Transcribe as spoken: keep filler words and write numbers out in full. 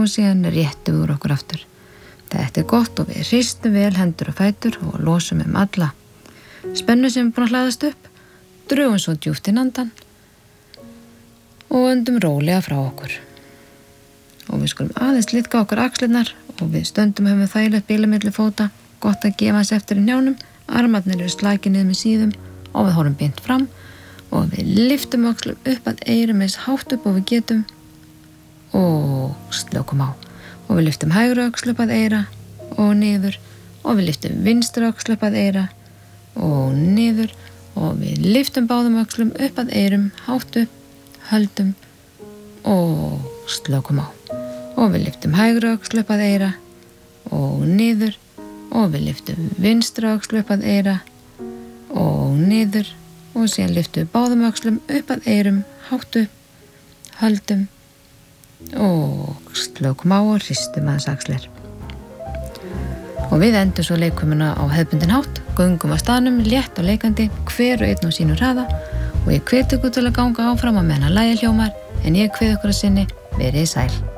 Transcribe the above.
og síðan réttum úr okkur aftur. Þetta er gott og við hristum vel hendur og fætur og losum um alla spennu sem er búin að hlaðast upp, drögum svo djúpt inn andann og öndum rólega frá okkur. Og við skulum aðeins liðka okkur axlirnar og við stöndum höfum þægilegt bíla milli fóta, gott að gefa þess eftir í njánum, armarnir eru slækir niður með síðum og við horfum beint fram og við lyftum öxlum upp að eyrum eins hátt upp og við getum og slökum á. Og við lyftum hægri öxl upp að eyra og niður og við lyftum vinstri öxl upp að eyra og niður og við lyftum báðum öxlum upp að eyrum, hátt upp, höldum og slökum á. Og við lyftum hægri öxl upp að eyra og niður og við lyftum vinstri öxl upp að eyra og niður og síðan lyftum við báðum öxlum upp að eyrum, hátt upp, höldum og slökum á og hristum aðeins axlir. Og við endum svo leikkomuna á hefðbundinn hátt, göngum á staðnum, létt og leikandi, hver og einn á sínu hraða og ég hvet ykkur til að ganga áfram á meðan lagið hljómar en ég kveð ykkur að sinni, verið sæl.